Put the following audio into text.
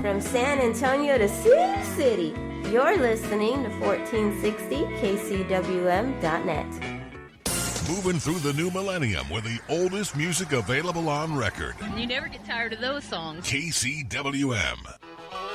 From San Antonio to Sioux City, you're listening to 1460 KCWM.net. Moving through the new millennium with the oldest music available on record. You never get tired of those songs. KCWM.